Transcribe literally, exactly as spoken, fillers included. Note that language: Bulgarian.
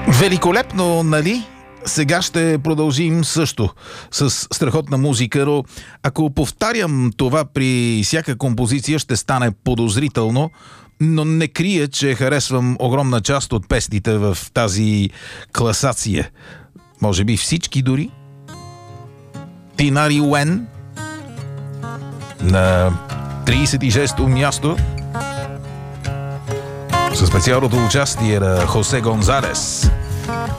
Великолепно, нали? Сега ще продължим също с страхотна музика, но ако повтарям това при всяка композиция, ще стане подозрително, но не крия, че харесвам огромна част от песните в тази класация. Може би всички дори. Тинари Уен на тридесет и шесто място със специалното участие на Хосе Гонзалес.